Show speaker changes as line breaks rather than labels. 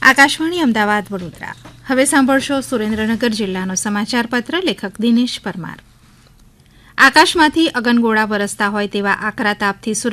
આકાશવાણી અમદાવાદ વડોદરા. હવે સાંભળશો સુરેન્દ્રનગર જિલ્લાનો સમાચાર પત્ર. લેખક દિનેશ પરમાર. આકાશમાંથી અગનગોળા વરસતા હોય તેવા આકરા તાપથી